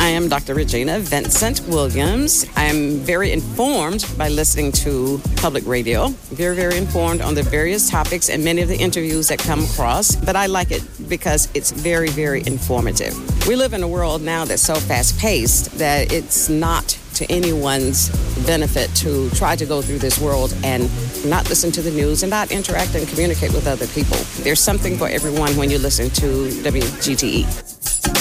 I am Dr. Regina Vincent Williams. I am very informed by listening to public radio. Very, very informed on the various topics and many of the interviews that come across. But I like it because it's very, very informative. We live in a world now that's so fast-paced that it's not to anyone's benefit to try to go through this world and not listen to the news and not interact and communicate with other people. There's something for everyone when you listen to WGTE.